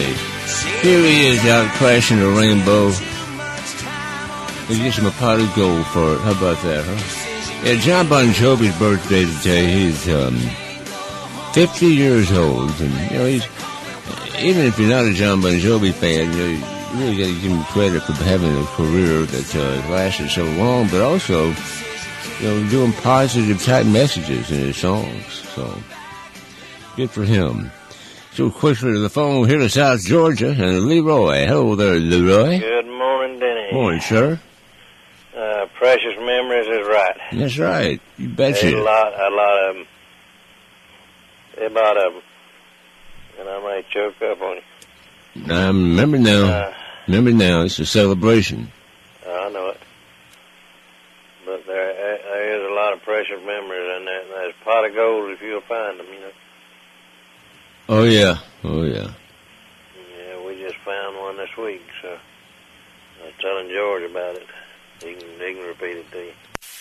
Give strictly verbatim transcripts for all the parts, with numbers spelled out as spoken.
birthday. Here he is out crashing the rainbow. He gives him a pot of gold for it. How about that, huh? Yeah, John Bon Jovi's birthday today. He's um, fifty years old. And, you know, he's, even if you're not a John Bon Jovi fan, you know, you really got to give him credit for having a career that uh, lasted so long, but also, you know, doing positive type messages in his songs. So, good for him. So quickly to the phone here to South Georgia, and Leroy. Hello there, Leroy. Good morning, Denny. Morning, sir. Uh, precious memories is right. That's right. You betcha. There's a lot, a lot of them. A lot of them. And I might choke up on you. I remember now. Uh, remember now. It's a celebration. I know it. But there, there is a lot of precious memories in there. There's a pot of gold if you'll find them, you know. Oh, yeah. Oh, yeah. Yeah, we just found one this week, so I was telling George about it. He can, he can repeat it to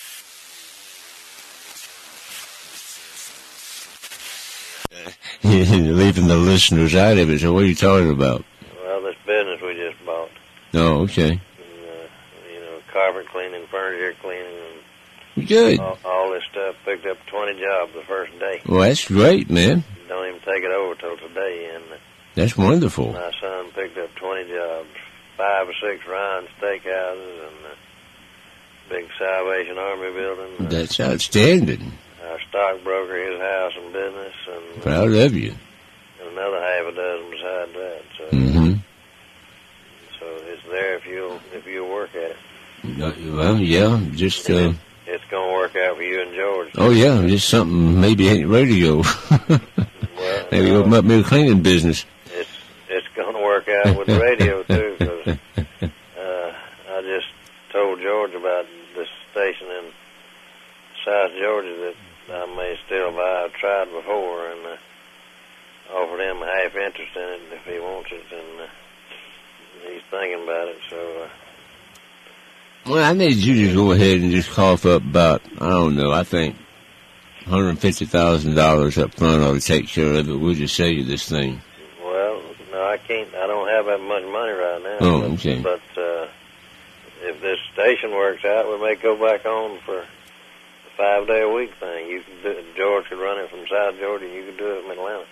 you. You're leaving the listeners out of it, so what are you talking about? Well, this business we just bought. Oh, okay. And, uh, you know, carpet cleaning, furniture cleaning, and good. All, all this stuff. Picked up twenty jobs the first day. Well, that's great, man. Don't even take it over till today. And uh, that's wonderful. My son picked up twenty jobs, five or six Ryan steakhouses, and uh, big Salvation Army building. Uh, that's outstanding. Our stockbroker, his house and business, and proud of you. And another half a dozen beside that. So, mm-hmm. so it's there if you if you work at it. Well, yeah, just. Uh, it's gonna work out for you and George. Oh yeah, just something maybe ain't radio. Well, maybe no, open up me a cleaning business. It's it's gonna work out with the radio too, because uh, I just told George about this station in South Georgia that I may still buy. I've tried before and uh, offered him half interest in it if he wants it, and uh, he's thinking about it. So. Uh, Well, I need you to go ahead and just cough up about, I don't know, I think one hundred fifty thousand dollars up front ought to take care of it. We'll just sell you this thing. Well, no, I can't. I don't have that much money right now. Oh, but, okay. But uh, if this station works out, we may go back on for a five-day-a-week thing. You can do, George could run it from South Georgia, and you could do it from Atlanta.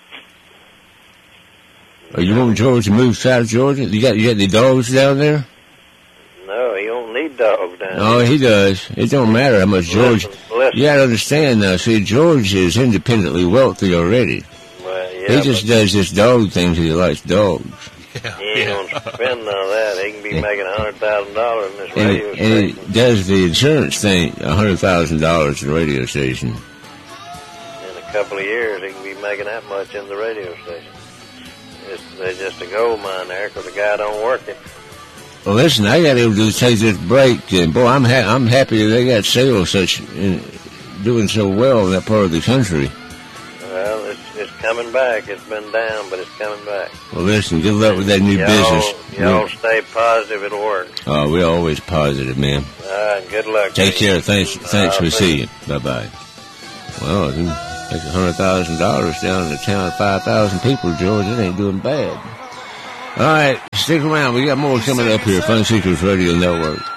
Are you want George to move South Georgia? You got you got the dogs down there? No, he don't need dogs down there. Oh, he does. It don't matter how much George... Listen, listen. You gotta understand now, see, George is independently wealthy already. Well, yeah, he just does this dog thing because he likes dogs. Yeah, he ain't yeah. gonna spend none of that. He can be making one hundred thousand dollars in this and, radio and station. And he does the insurance thing, one hundred thousand dollars in the radio station. In a couple of years, he can be making that much in the radio station. It's, there's just a gold mine there because the guy don't work it. Well, listen, I got to do take this break, and boy, I'm ha- I'm happy they got sales such in, doing so well in that part of the country. Well, it's it's coming back. It's been down, but it's coming back. Well, listen, good luck with that new y'all, business. Y'all stay positive; it'll work. Oh, we're always positive, man. All right, good luck. Take care. Thanks, thanks uh, for seeing. Bye bye. Well, if you take a hundred thousand dollars down in a town of five thousand people, George, it ain't doing bad. All right, stick around. We got more coming up here. Fun Secrets Radio Network.